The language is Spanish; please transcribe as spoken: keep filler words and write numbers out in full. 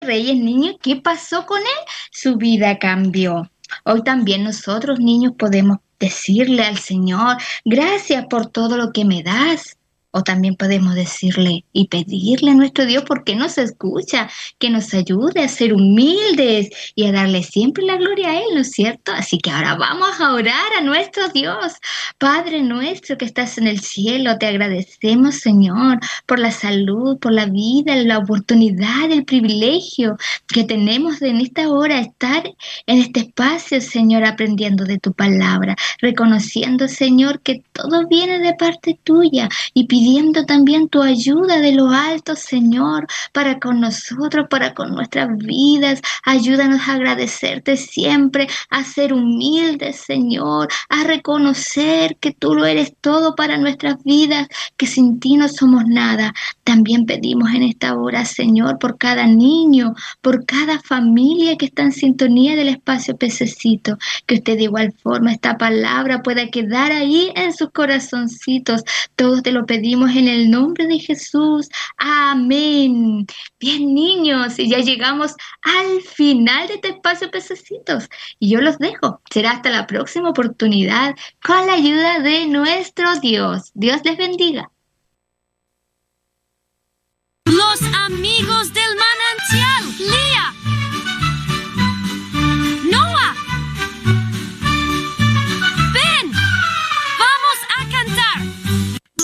Reyes, niño, ¿qué pasó con él? Su vida cambió. Hoy también nosotros, niños, podemos decirle al Señor, gracias por todo lo que me das. O también podemos decirle y pedirle a nuestro Dios porque nos escucha, que nos ayude a ser humildes y a darle siempre la gloria a Él, ¿no es cierto? Así que ahora vamos a orar a nuestro Dios. Padre nuestro que estás en el cielo, te agradecemos, Señor, por la salud, por la vida, la oportunidad, el privilegio que tenemos en esta hora estar en este espacio, Señor, aprendiendo de tu palabra, reconociendo, Señor, que todo viene de parte tuya y pidiendo también tu ayuda de lo alto, Señor, para con nosotros, para con nuestras vidas. Ayúdanos a agradecerte siempre, a ser humildes, Señor, a reconocer que tú lo eres todo para nuestras vidas, que sin ti no somos nada. También pedimos en esta hora, Señor, por cada niño, por cada familia que está en sintonía del espacio Pececito, que usted de igual forma esta palabra pueda quedar ahí en sus corazoncitos. Todos te lo pedimos en el nombre de Jesús. Amén. Bien, niños, y ya llegamos al final de este espacio Pececitos. Y yo los dejo. Será hasta la próxima oportunidad con la ayuda de nuestro Dios. Dios les bendiga. Los amigos del